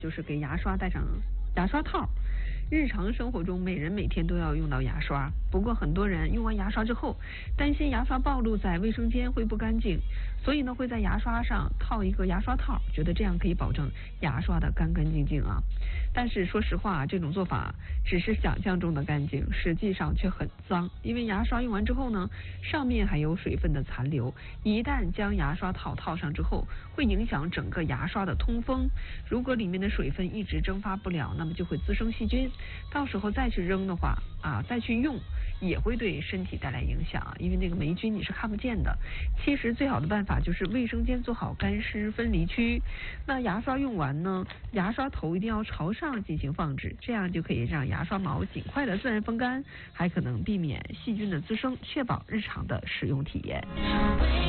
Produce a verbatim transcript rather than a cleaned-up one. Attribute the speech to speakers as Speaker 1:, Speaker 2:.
Speaker 1: 就是给牙刷戴上牙刷套。日常生活中，每人每天都要用到牙刷。不过，很多人用完牙刷之后，担心牙刷暴露在卫生间会不干净，所以呢，会在牙刷上套一个牙刷套，觉得这样可以保证牙刷的干干净净啊。但是说实话，这种做法只是想象中的干净，实际上却很脏。因为牙刷用完之后呢，上面还有水分的残留，一旦将牙刷套套上之后，会影响整个牙刷的通风。如果里面的水分一直蒸发不了，那么就会滋生细菌。到时候再去扔的话啊，再去用也会对身体带来影响，因为那个霉菌你是看不见的。其实最好的办法就是卫生间做好干湿分离区。那牙刷用完呢，牙刷头一定要朝上进行放置，这样就可以让牙刷毛尽快的自然风干，还可能避免细菌的滋生，确保日常的使用体验。